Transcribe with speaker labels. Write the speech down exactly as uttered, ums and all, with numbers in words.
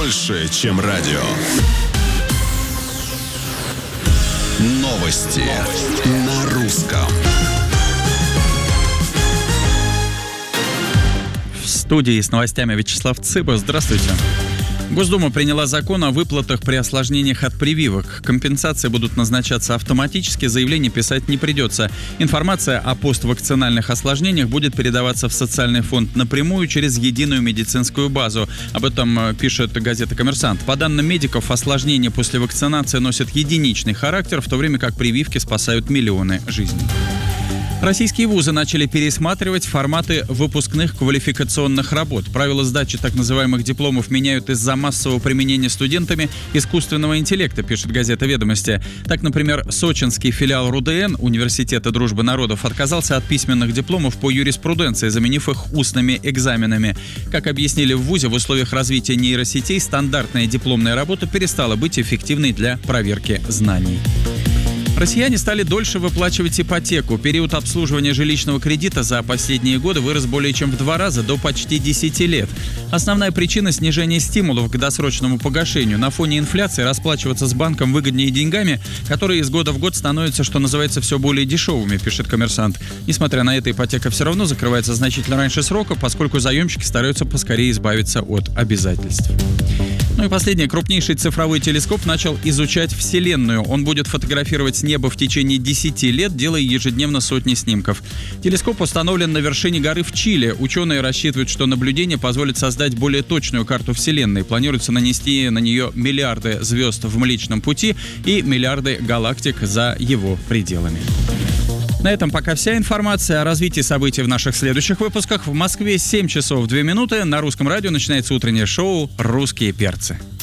Speaker 1: больше, чем радио. Новости на русском.
Speaker 2: В студии с новостями Вячеслав Цыба. Здравствуйте. Госдума приняла закон о выплатах при осложнениях от прививок. Компенсации будут назначаться автоматически, заявление писать не придется. Информация о поствакцинальных осложнениях будет передаваться в социальный фонд напрямую через единую медицинскую базу. Об этом пишет газета «Коммерсант». По данным медиков, осложнения после вакцинации носят единичный характер, в то время как прививки спасают миллионы жизней. Российские вузы начали пересматривать форматы выпускных квалификационных работ. Правила сдачи так называемых дипломов меняют из-за массового применения студентами искусственного интеллекта, пишет газета «Ведомости». Так, например, сочинский филиал РУДН, Университета дружбы народов, отказался от письменных дипломов по юриспруденции, заменив их устными экзаменами. Как объяснили в вузе, в условиях развития нейросетей стандартная дипломная работа перестала быть эффективной для проверки знаний. Россияне стали дольше выплачивать ипотеку. Период обслуживания жилищного кредита за последние годы вырос более чем в два раза, до почти десяти лет. Основная причина – снижение стимулов к досрочному погашению. На фоне инфляции расплачиваться с банком выгоднее деньгами, которые из года в год становятся, что называется, все более дешевыми, пишет «Коммерсант». Несмотря на это, ипотека все равно закрывается значительно раньше срока, поскольку заемщики стараются поскорее избавиться от обязательств. Ну и последнее. Крупнейший цифровой телескоп начал изучать Вселенную. Он будет фотографировать небо в течение десяти лет, делая ежедневно сотни снимков. Телескоп установлен на вершине горы в Чили. Ученые рассчитывают, что наблюдение позволит создать более точную карту Вселенной. Планируется нанести на нее миллиарды звезд в Млечном Пути и миллиарды галактик за его пределами. На этом пока вся информация. О развитии событий в наших следующих выпусках. В Москве семь часов две минуты. На Русском радио начинается утреннее шоу «Русские перцы».